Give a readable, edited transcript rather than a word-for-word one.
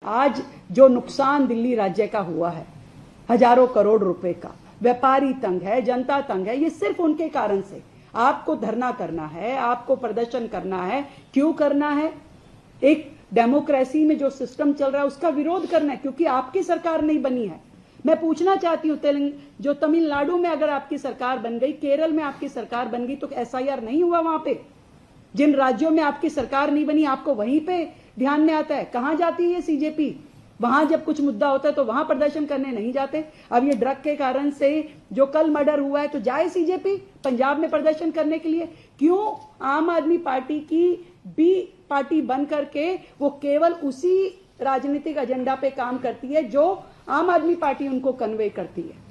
आज जो नुकसान दिल्ली राज्य का हुआ है, हजारों करोड़ रुपए का, व्यापारी तंग है, जनता तंग है, ये सिर्फ उनके कारण से। आपको धरना करना है, आपको प्रदर्शन करना है। क्यों करना है? एक डेमोक्रेसी में जो सिस्टम चल रहा है उसका विरोध करना है, क्योंकि आपकी सरकार नहीं बनी है। मैं पूछना चाहती हूं, जो तमिलनाडु में अगर आपकी सरकार बन गई, केरल में आपकी सरकार बन गई, तो एसआईआर नहीं हुआ वहां पे? जिन राज्यों में आपकी सरकार नहीं बनी, आपको वहीं पे ध्यान में आता है। कहां जाती है सीजेपी? वहां जब कुछ मुद्दा होता है तो वहां प्रदर्शन करने नहीं जाते। अब ये ड्रग के कारण से जो कल मर्डर हुआ है, तो जाए सीजेपी पंजाब में प्रदर्शन करने के लिए? क्यों आम आदमी पार्टी की बी पार्टी बन करके वो केवल उसी राजनीतिक एजेंडा पे काम करती है जो आम आदमी पार्टी उनको कन्वे करती है?